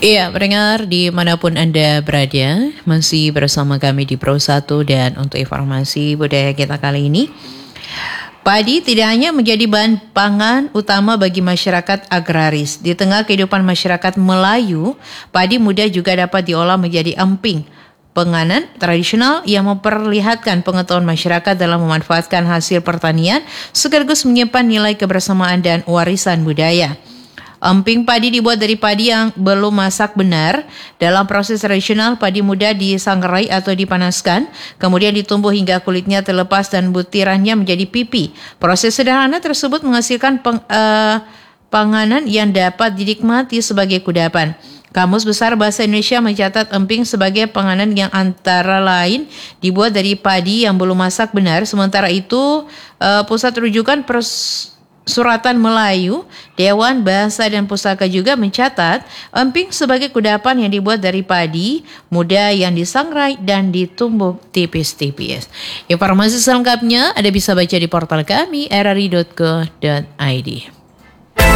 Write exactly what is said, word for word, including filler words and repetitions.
Iya, pendengar dimanapun Anda berada, masih bersama kami di Pro satu dan untuk informasi budaya kita kali ini, padi tidak hanya menjadi bahan pangan utama bagi masyarakat agraris. Di tengah kehidupan masyarakat Melayu, padi muda juga dapat diolah menjadi emping, penganan tradisional yang memperlihatkan pengetahuan masyarakat dalam memanfaatkan hasil pertanian sekaligus menyimpan nilai kebersamaan dan warisan budaya. Emping padi dibuat dari padi yang belum masak benar. Dalam proses tradisional, padi muda disangrai atau dipanaskan, kemudian ditumbuk hingga kulitnya terlepas dan butirannya menjadi pipi. Proses sederhana tersebut menghasilkan peng, uh, panganan yang dapat dinikmati sebagai kudapan. Kamus Besar Bahasa Indonesia mencatat emping sebagai panganan yang antara lain dibuat dari padi yang belum masak benar. Sementara itu, uh, Pusat Rujukan Pers Suratan Melayu, Dewan Bahasa dan Pusaka juga mencatat emping sebagai kudapan yang dibuat dari padi muda yang disangrai dan ditumbuk tipis-tipis. Informasi selengkapnya Anda bisa baca di portal kami r r i dot co dot i d.